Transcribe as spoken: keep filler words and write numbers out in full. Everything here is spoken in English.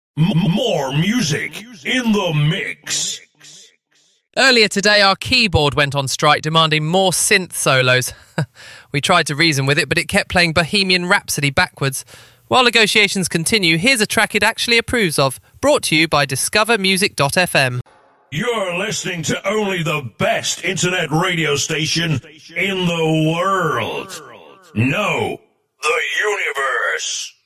M- more music in the mix. Earlier today, our keyboard went on strike, demanding more synth solos. We tried to reason with it, but it kept playing Bohemian Rhapsody backwards. While negotiations continue, here's a track it actually approves of, brought to you by discover music dot f m. You're listening to only the best internet radio station in the world. No, the universe.